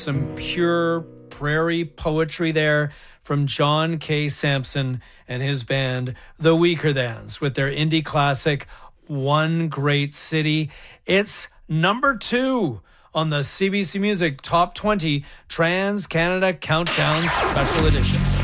some pure prairie poetry there from John K. Sampson and his band, The Weakerthans, with their indie classic, One Great City. It's number 2 on the CBC Music Top 20 Trans Canada Countdown Special Edition.